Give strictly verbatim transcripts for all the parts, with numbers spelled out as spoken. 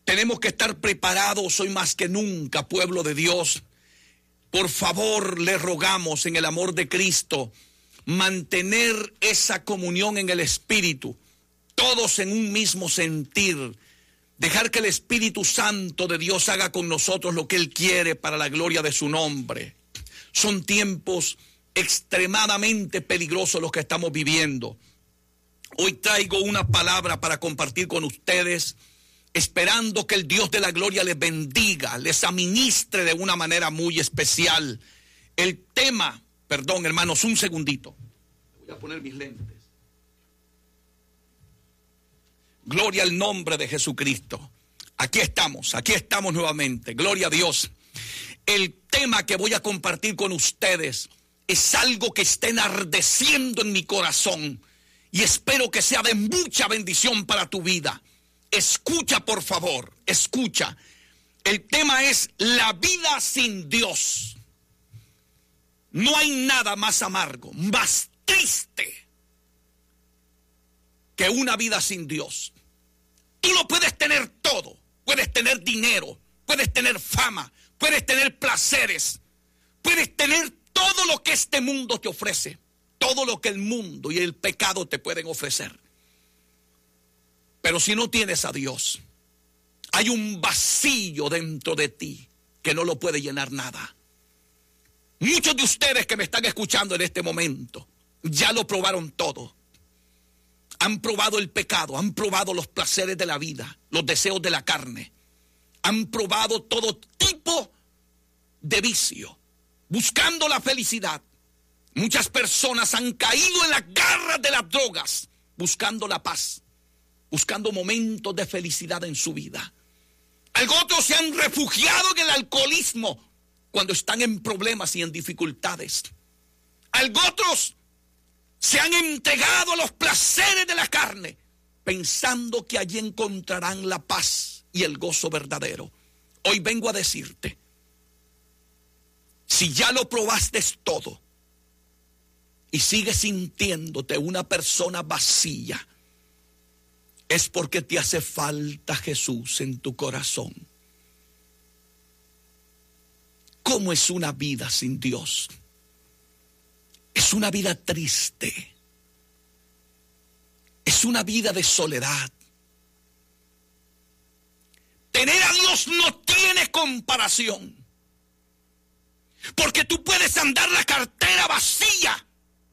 Tenemos que estar preparados hoy más que nunca, pueblo de Dios. Por favor, le rogamos en el amor de Cristo, mantener esa comunión en el Espíritu, todos en un mismo sentir, dejar que el Espíritu Santo de Dios haga con nosotros lo que Él quiere para la gloria de su nombre. Son tiempos extremadamente peligrosos los que estamos viviendo. Hoy traigo una palabra para compartir con ustedes, esperando que el Dios de la gloria les bendiga, les administre de una manera muy especial. El tema, perdón hermanos, un segundito. Voy a poner mis lentes. Gloria al nombre de Jesucristo. Aquí estamos, aquí estamos nuevamente. Gloria a Dios. El tema que voy a compartir con ustedes es algo que está enardeciendo en mi corazón y espero que sea de mucha bendición para tu vida. Escucha, por favor, escucha. El tema es la vida sin Dios. No hay nada más amargo, más triste que una vida sin Dios. Tú lo puedes tener todo. Puedes tener dinero, puedes tener fama, puedes tener placeres, puedes tener todo lo que este mundo te ofrece, todo lo que el mundo y el pecado te pueden ofrecer. Pero si no tienes a Dios, hay un vacío dentro de ti que no lo puede llenar nada. Muchos de ustedes que me están escuchando en este momento ya lo probaron todo. Han probado el pecado, han probado los placeres de la vida, los deseos de la carne. Han probado todo tipo de vicio, buscando la felicidad. Muchas personas han caído en las garras de las drogas, buscando la paz, buscando momentos de felicidad en su vida. Algunos se han refugiado en el alcoholismo cuando están en problemas y en dificultades. Algunos se han entregado a los placeres de la carne, pensando que allí encontrarán la paz y el gozo verdadero. Hoy vengo a decirte, si ya lo probaste todo y sigues sintiéndote una persona vacía, es porque te hace falta Jesús en tu corazón. ¿Cómo es una vida sin Dios? Es una vida triste. Es una vida de soledad. Tener a Dios no tiene comparación. Porque tú puedes andar la cartera vacía,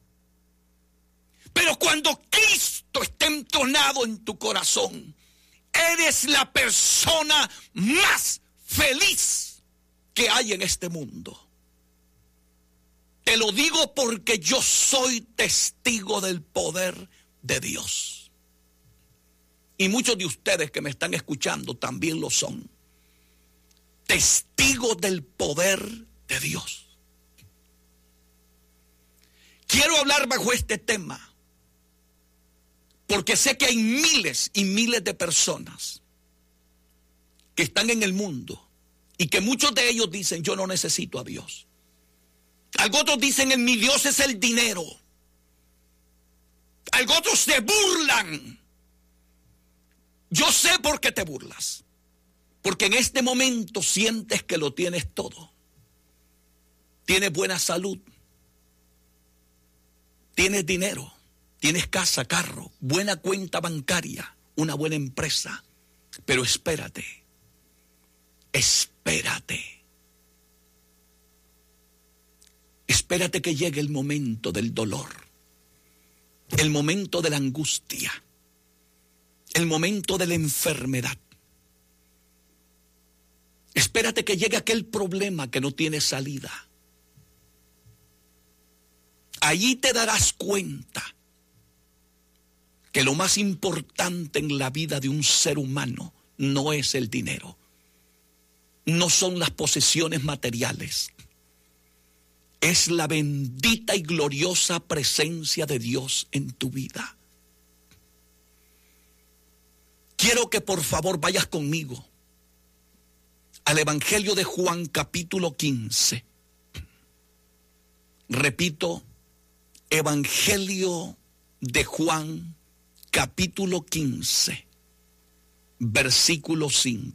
pero cuando Cristo está entonado en tu corazón, eres la persona más feliz que hay en este mundo. Te lo digo porque yo soy testigo del poder de Dios. Y muchos de ustedes que me están escuchando también lo son. Testigos del poder de Dios. Quiero hablar bajo este tema, porque sé que hay miles y miles de personas que están en el mundo y que muchos de ellos dicen, yo no necesito a Dios. Algunos dicen, en mi Dios es el dinero. Algunos se burlan. Yo sé por qué te burlas. Porque en este momento sientes que lo tienes todo. Tienes buena salud. Tienes dinero. Tienes casa, carro, buena cuenta bancaria, una buena empresa. Pero espérate. Espérate. Espérate que llegue el momento del dolor, el momento de la angustia, el momento de la enfermedad. Espérate que llegue aquel problema que no tiene salida. Allí te darás cuenta que lo más importante en la vida de un ser humano no es el dinero, no son las posesiones materiales. Es la bendita y gloriosa presencia de Dios en tu vida. Quiero que por favor vayas conmigo al Evangelio de Juan capítulo quince. Repito, Evangelio de Juan capítulo quince, versículo cinco.